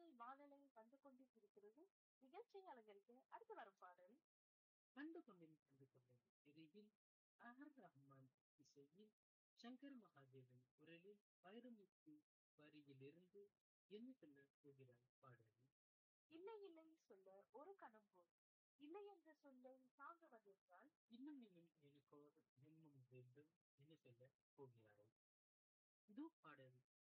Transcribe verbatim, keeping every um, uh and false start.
வானலை வந்து கொண்டிருக்கிறது. நிகழ்ச்சி அலங்கரிக்க அடுத்து வரும் பாடல் கண்டு கொண்டேன் கண்டு கொண்டேன் திரையில் ஆர் ரஹ்மான் இசையில் சங்கர் மகாதேவன் குரலில் வைரமுத்து வரியிலிருந்து என்ன சொல்ல போகிறாய் பாடல். இல்லை இல்லை சொல்ல ஒரு கணம் போல் இல்லை என்ற சொல்லை தாங்குவதென்றால் இன்னும் இன்னும் எனக்கு ஒரு ஜென்மம் வேண்டும் என்ன சொல்ல போகிறாய். இது பாடல்